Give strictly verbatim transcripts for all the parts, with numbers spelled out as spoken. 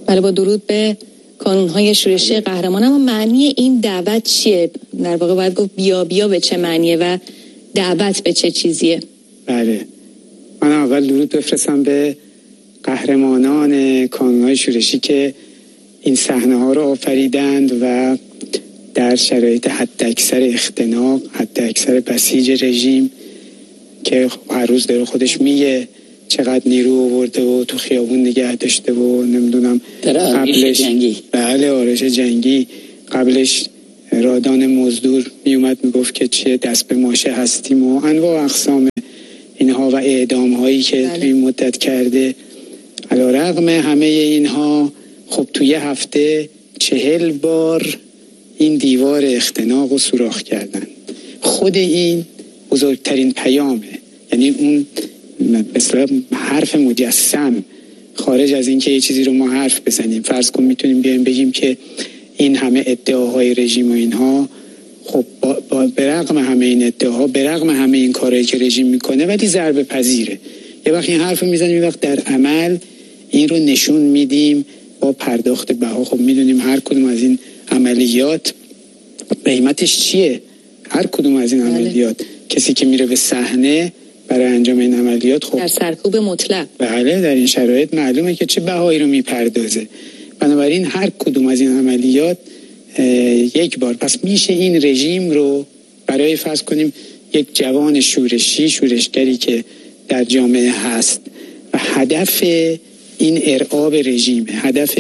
بله، با درود به کانون‌های شورشی قهرمان. اما معنی این دعوت چیه؟ در واقع باید گفت بیا بیا به چه معنیه و دعوت به چه چیزیه؟ بله، من اول درود بفرستم به قهرمانان کانون‌های شورشی که این صحنه‌ها رو آفریدند و در شرایط حداکثر اختناق، حداکثر بسیج رژیم که هر روز داره خودش میگه چقدر نیرو آورده و تو خیابون نگه داشته و نمیدونم قبلش جنگی. بله، آرش جنگی. قبلش رادان مزدور میومد میگفت که چیه دست به ماشه هستیم و انواع اقسام اینها و اعدام هایی که بله. توی مدت کرده. علیرغم همه اینها خب توی هفته چهل بار این دیوار اختناق رو سوراخ کردن. خود این بزرگترین پیامه، یعنی اون مثلا حرف مجسم، خارج از این که یه چیزی رو ما حرف بزنیم، فرض کن میتونیم بیایم بگیم که این همه ادعاهای رژیم و اینها خب با, با برغم همه این ادعاها، برغم همه این کارهایی که رژیم میکنه ولی ضربه پذیره. یه وقت این حرف رو میزنیم، یه وقت در عمل این رو نشون میدیم با پرداخت بها. خب میدونیم هر کدوم از این عملیات قیمتش چیه. هر کدوم از این عملیات کسی که میره به صحنه برای انجام این عملیات خب در سرکوب مطلق، بله، در این شرایط معلومه که چه بهایی رو میپردازه. بنابراین هر کدوم از این عملیات یک بار پس میشه این رژیم رو برای فرض کنیم یک جوان شورشی، شورشگری که در جامعه هست و هدف این ارعاب رژیم، هدف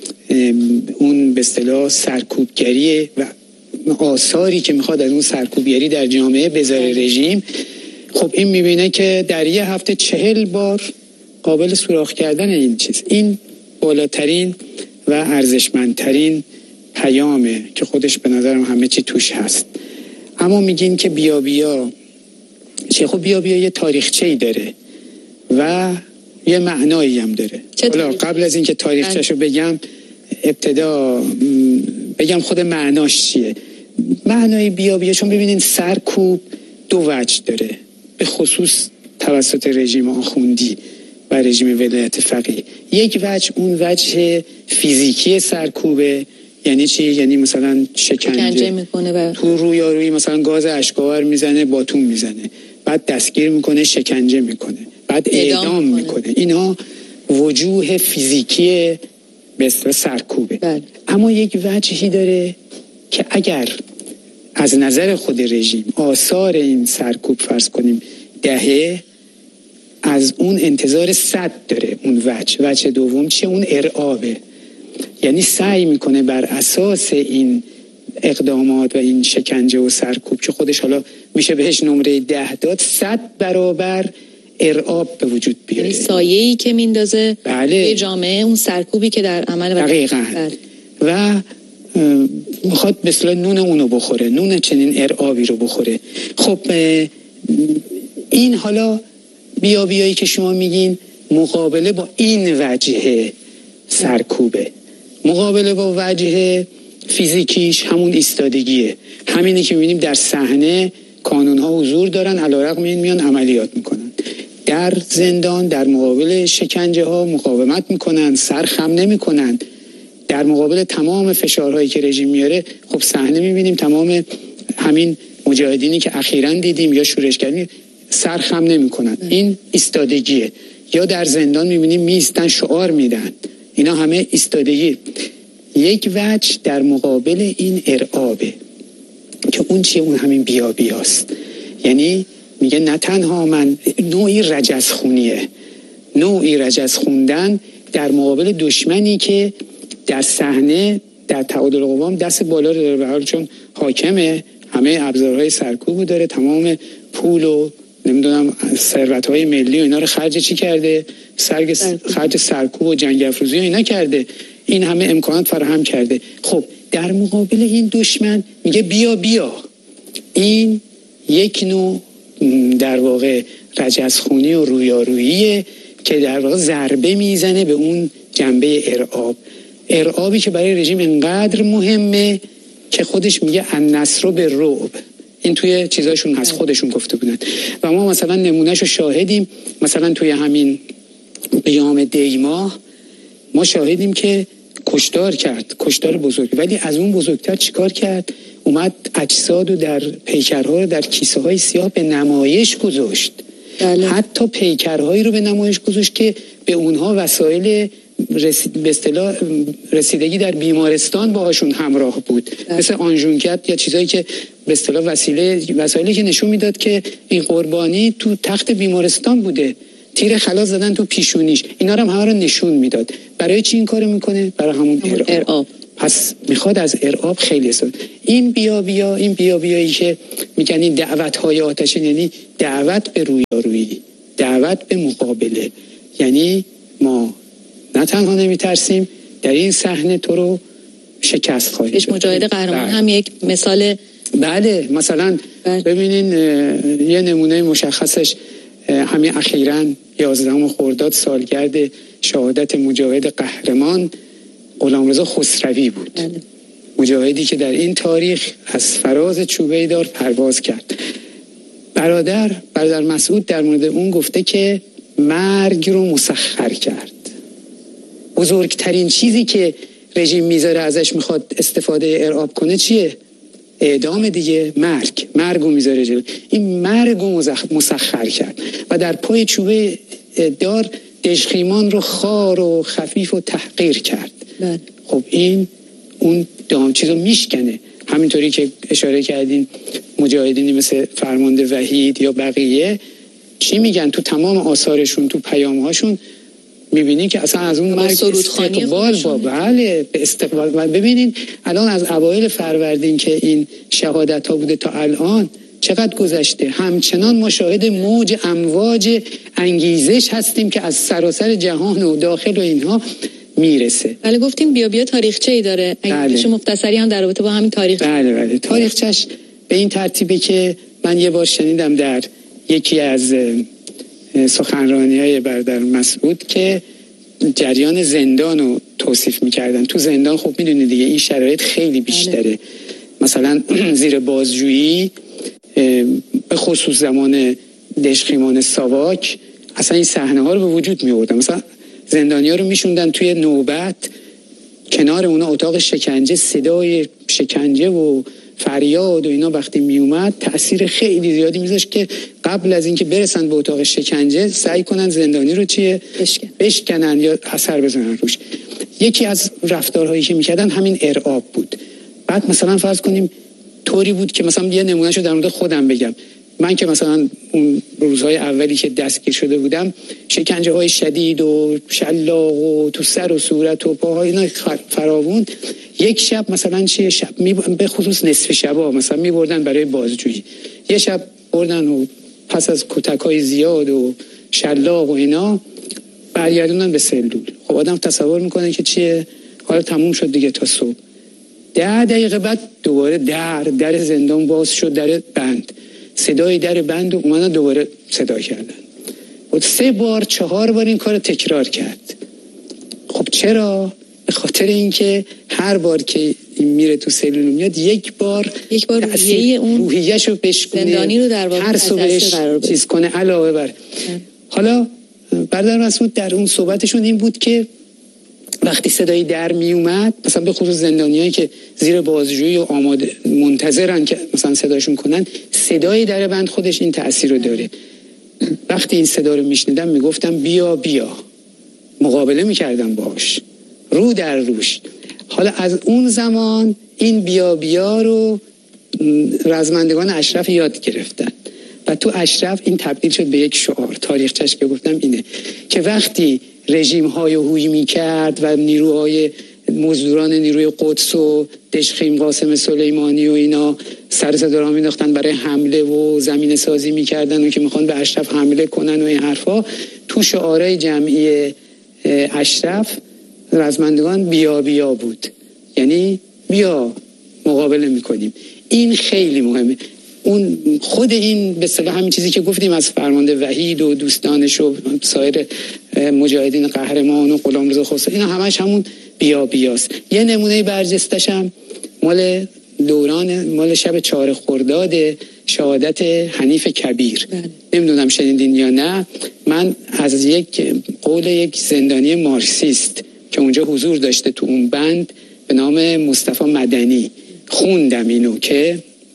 اون به اصطلاح سرکوبگری و آثاری که میخواد از اون سرکوبگری در جامعه بذاره رژیم، خب این میبینه که در یه هفته چهل بار قابل سوراخ کردن این چیز، این بالاترین و ارزشمندترین پیامه که خودش به نظرم همه چی توش هست. اما میگین که بیا بیا چه؟ خب بیا بیا یه تاریخچه‌ای داره و یه معنایی هم داره. حالا قبل از این که تاریخچه‌شو بگم، ابتدا بگم خود معناش چیه. معنای بیا بیا، چون ببینین سرکوب دو وجه داره، به خصوص توسط رژیم آخوندی و رژیم ولایت فقیه. یک وجه اون وجه فیزیکی سرکوبه. یعنی چی؟ یعنی مثلا شکنجه, شکنجه میکنه و تو رویارویی مثلا گاز اشک‌آور میزنه، باتون میزنه، بعد دستگیر میکنه، شکنجه میکنه، بعد اعدام, اعدام میکنه. اینا وجوه فیزیکی به اصطلاح سرکوبه. بله. اما یک وجهی داره که اگر از نظر خود رژیم آثار این سرکوب فرض کنیم دهه، از اون انتظار صد داره. اون وجه وجه دوم چیه؟ اون ارعابه. یعنی سعی میکنه بر اساس این اقدامات و این شکنجه و سرکوب که خودش حالا میشه بهش نمره ده داد، صد برابر ارعاب به وجود بیاره. یعنی سایه‌ای که میندازه بله. یه جامعه، اون سرکوبی که در عمل دقیقاً بله. و میخواد مثلا نون اونو بخوره، نون چنین ارعابی رو بخوره. خب این حالا بیا بیایی که شما میگین مقابله با این وجه سرکوبه، مقابله با وجه فیزیکیش همون ایستادگیه. همینه که میبینیم در صحنه کانونها حضور دارن، علیرغم این میان عملیات میکنن. در زندان در مقابل شکنجه ها مقاومت میکنن، سرخم نمیکنن. در مقابل تمام فشارهایی که رژیم میاره، خب صحنه میبینیم تمام همین مجاهدینی که اخیراً دیدیم یا شورشگری سرخم نمیکنن. این ایستادگیه. یا در زندان میبینیم میستن، شعار میدن. اینا همه ایستادگی. یک وجه در مقابل این ارعابه که اون چیه؟ اون همین بیا بیاست. یعنی میگه نه تنها من، نوعی رجزخونیه، نوعی رجز خوندن در مقابل دشمنی که در صحنه در تعادل قوام دست بالا رو داره، به حال چون حاکمه، همه ابزارهای سرکوب داره، تمام پول و نمیدونم ثروت‌های ملی و اینا رو خرج چی کرده؟ سرگ خرج سرکوب و جنگ افروزی و اینا کرده. این همه امکانات فراهم کرده. خب در مقابل این دشمن میگه بیا بیا. این یک نوع در واقع رجزخونی و رویاروییه که در واقع ضربه میزنه به اون جنبه ارعاب. ارعابی که برای رژیم انقدر مهمه که خودش میگه النصر بالرعب. این توی چیزاشون هست، خودشون گفته بودن و ما مثلا نمونهشو شاهدیم. مثلا توی همین قیام دی ماه ما شاهدیم که کشتار کرد، کشتار بزرگ، ولی از اون بزرگتر چیکار کرد؟ اومد اجساد رو در پیکرها رو در کیسه های سیاه به نمایش گذاشت. بله. حتی پیکرهایی رو به نمایش گذاشت که به اونها وسایل رسید به اصطلاح رسیدگی در بیمارستان باهاشون همراه بود. بله. مثل آنژونکت یا چیزایی که به اصطلاح وسیله وسایلی که نشون میداد که این قربانی تو تخت بیمارستان بوده، تیر خلاص زدن تو پیشونیش، اینا رو هم همه رو نشون میداد. برای چی این کارو میکنه؟ برای همون ارعاب. ارعاب. پس میخواد از ارعاب خیلی استفاده. این بیا بیا این بیا بیایی که میگن این دعوت‌های آتشین، یعنی دعوت به رویارویی، دعوت به مقابله. یعنی ما نه تنها نمیترسیم، در این صحنه تو رو شکست خواهیم داد. مجاهد قهرمان هم یک مثال. بله مثلا بله. ببینین یه نمونه مشخصش همین اخیراً یازدهم خرداد سالگرد شهادت مجاهد قهرمان غلامرضا خسروی بود. بله. مجاهدی که در این تاریخ از فراز چوبه دار پرواز کرد. برادر برادر مسعود در مورد اون گفته که مرگ رو مسخر کرد. بزرگترین چیزی که رژیم میذاره ازش میخواد استفاده ارعاب کنه چیه؟ اعدام دیگه. مرگ مرگ رو میذاره جلو. این مرگ رو مسخر کرد و در پای چوبه دار دژخیمان رو خار و خفیف و تحقیر کرد. بله. خب این اون دام چیزو میشکنه. همینطوری که اشاره کردین مجاهدینی مثل فرمانده وحید یا بقیه چی میگن تو تمام آثارشون، تو پیامهاشون میبینی که اصلا از اون مرگ استقبال با بله به استقبال. ببینین الان از اوایل فروردین که این شهادت ها بوده تا الان چقدر گذشته، همچنان ما شاهد موج امواج انگیزش هستیم که از سراسر جهان و داخل و اینها میرسه. بله گفتیم بیا بیا تاریخچه‌ای داره. اگه بله. مختصری هم در رابطه با همین تاریخ. بله بله تاریخچش به این ترتیبه که من یه بار شنیدم در یکی از سخنرانی‌های برادر مسعود که جریان زندان رو توصیف می‌کردن. تو زندان خب می‌دونید دیگه این شرایط خیلی بیشتره. بله. مثلا زیر بازجویی به خصوص زمان دژخیمان ساواک اصلا این صحنه‌ها رو به وجود می‌آوردن. مثلا زندانی‌ها رو میشوندن توی نوبت، کنار اونا اتاق شکنجه، صدای شکنجه و فریاد و اینا وقتی میومد تأثیر خیلی زیادی میذاشت که قبل از اینکه برسن به اتاق شکنجه سعی کنن زندانی رو چیه بشکن. بشکنن یا اثر بزنن روش. یکی از رفتارهایی که میکردن همین ارعاب بود. بعد مثلا فرض کنیم طوری بود که مثلا یه نمونهشو در مورد خودم بگم. من که مثلا اون روزهای اولی که دستگیر شده بودم شکنجه های شدید و شلاق و تو سر و صورت و پاهای اینا فراوون. یک شب مثلا چه شب می به خصوص نصف شبا مثلا می بردن برای بازجویی، یه شب بردن و پس از کتکای زیاد و شلاق و اینا برگردوندن به سلول. خب آدم تصور میکنه که چیه، حالا تموم شد دیگه تا صبح. ده دقیقه بعد دوباره در در زندان باز شد، در بند، صدای در بند و اومدن دوباره صدا کردن. و سه بار چهار بار این کار تکرار کرد. خب چرا؟ به خاطر اینکه هر بار که این میره تو سلول میاد یک بار یک بار روحیه اون روحیه‌شو بشکنه، زندانی رو در واقع ترس رو بهش چیز کنه علاوه بر. حالا برادر مسعود در اون صحبتشون این بود که وقتی صدای در می اومد، مثلا به خصوص زندانیایی که زیر بازجویی و آماده منتظرن که مثلا صداشون کنن، صدای در بند خودش این تأثیر رو داره. وقتی این صدا رو میشنیدم میگفتم بیا بیا، مقابله میکردم باهاش رو در روش. حالا از اون زمان این بیا بیا رو رزمندگان اشرف یاد گرفتن و تو اشرف این تبدیل شد به یک شعار. تاریخچش که گفتم اینه که وقتی رژیم های هویی میکرد و نیروهای مزدوران نیروی قدس و دژخیم قاسم سلیمانی و اینا سر صدا را مینداختن برای حمله و زمین سازی میکردن و که میخوان به اشرف حمله کنن و این حرفا، تو شعارهای جمعی اشرف رزمندگان بیا بیا بود، یعنی بیا مقابله میکنیم. این خیلی مهمه. اون خود این به اصطلاح همین چیزی که گفتیم از فرمانده وحید و دوستانش و سایر مجاهدین قهرمان و غلامرضا خسروی، اینا همش همون بیا بیاست. یه نمونه برجستش هم مال دوران مال شب چهار خرداد شهادت حنیف کبیر. بله. نمیدونم شنیدین یا نه. من از یک قول یک زندانی مارکسیست که اونجا حضور داشته تو اون بند به نام مصطفی مدنی، خوندم اینو که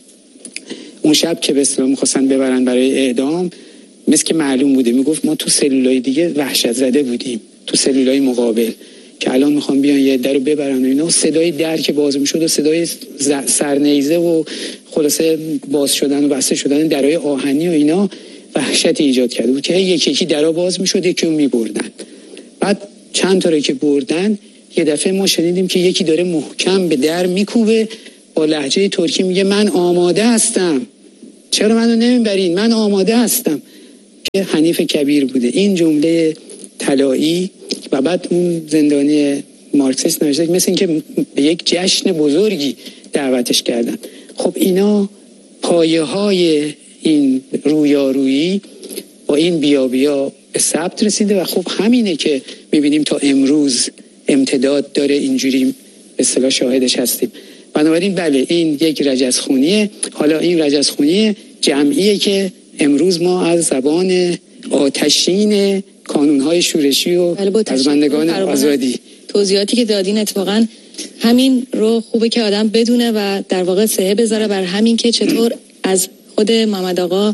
اون شب که به اصطلاح می‌خواستن ببرن برای اعدام، مثل که معلوم بوده، میگفت ما تو سلولای دیگه وحشت زده بودیم، تو سلولای مقابل که الان میخوام بیان یه در رو ببرن و اینا، صدای در که باز میشد و صدای سرنیزه و خلاصه باز شدن و بسته شدن درای آهنی و اینا وحشت ایجاد کرده بود که یکی یکی درا باز میشد، یکی اون میبردن. بعد چند تا رو که بردن، یه دفعه ما شنیدیم که یکی داره محکم به در میکوبه، با لهجه ترکی میگه من آماده هستم، چرا منو نمیبرین، من آماده هستم، که حنیف کبیر بوده. این جمله طلایی. و بعد اون زندانی مارکسیست نوشته مثل این که به یک جشن بزرگی دعوتش کردن. خب اینا پایه های این رویارویی با این بیا بیا به ثبت رسیده و خب همینه که میبینیم تا امروز امتداد داره، اینجوری به اصطلاح شاهدش هستیم. بنابراین بله این یک رجزخونیه. حالا این رجزخونی جمعیه که امروز ما از زبان آتشین کانونهای شورشی و از بندگان آزادی توضیحاتی که دادین اتفاقا همین رو خوبه که آدم بدونه و در واقع سهه بذاره بر همین که چطور از خود محمد آقا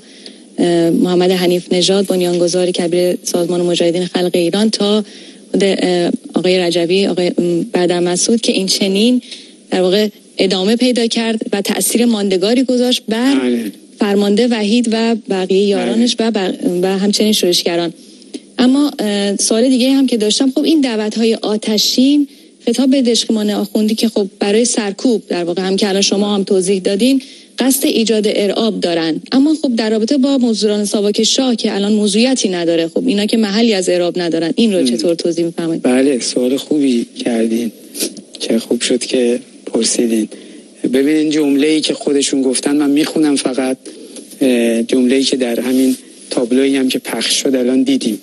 محمد حنیف نژاد بنیانگذار کبیر سازمان مجاهدین خلق ایران تا آقای رجوی، آقای برادر مسعود که این چنین در واقع ادامه پیدا کرد و تأثیر ماندگاری گذاشت بر فرمانده وحید و بقیه یارانش و, و همچنین شورشگران. اما سوال دیگه هم که داشتم، خب این دعوت‌های آتشین خطاب به دشقمان آخوندی که خب برای سرکوب در واقع هم که الان شما هم توضیح دادین قصد ایجاد ارعاب دارن، اما خب در رابطه با مزدوران ساواک شاه که الان موضوعیتی نداره، خب اینا که محلی از ارعاب ندارن، این رو چطور توضیح می‌فرمایید؟ بله سوال خوبی کردین، چه خوب شد که پرسیدین. ببینین جمله‌ای که خودشون گفتن من میخونم، فقط جمله‌ای که در همین تابلویی هم که پخش شد الان دیدیم.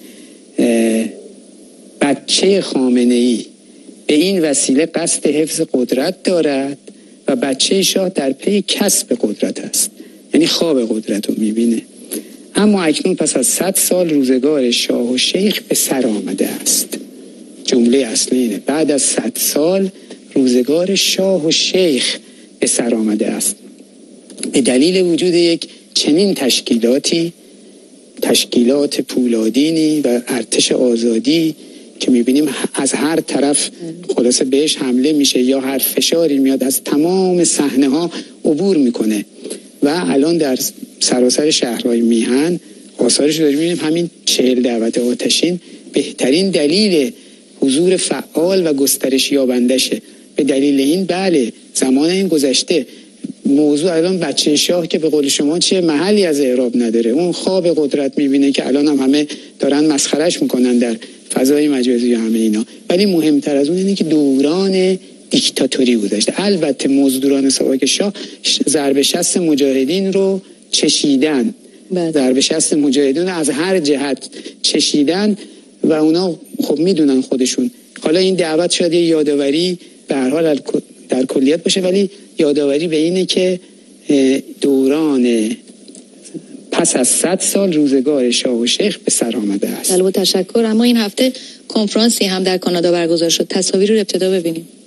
بچه خامنه‌ای به این وسیله قصد حفظ قدرت دارد و بچه شاه در پی کسب قدرت است، یعنی خواب قدرت رو میبینه. اما اکنون پس از صد سال روزگار شاه و شیخ به سر آمده است. جمله اصلی اینه، بعد از صد سال روزگار شاه و شیخ به سر آمده است به دلیل وجود یک چنین تشکیلاتی، تشکیلات پولادینی و ارتش آزادی که میبینیم از هر طرف خلاصه بهش حمله میشه یا هر فشاری میاد از تمام صحنه ها عبور میکنه و الان در سراسر شهرهای میهن آثارش رو داریم میبینیم. همین چهل دعوت آتشین بهترین دلیل حضور فعال و گسترش یابندشه. به دلیل این بله زمان این گذشته. موضوع الان بچه شاه که به قول شما چیه، محلی از اعراب نداره، اون خواب قدرت میبینه که الان هم همه دارن مسخرش میکنن در فضای مجازی و همه اینا، ولی مهمتر از اون اینه که دوران دیکتاتوری گذشته. البته مزدوران ساواک شاه ضرب شست مجاهدین رو چشیدن، ضرب شست مجاهدین از هر جهت چشیدن و اونا خب میدونن خودشون. حالا این دعوت شاید یه یادآوری به هر حال در کلیت باشه، ولی یادآوری به اینه که دوران پس از صد سال روزگار شاه و شیخ به سر آمده است. بله تشکر. اما این هفته کنفرانسی هم در کانادا برگزار شد، تصاویر رو ابتدا ببینیم.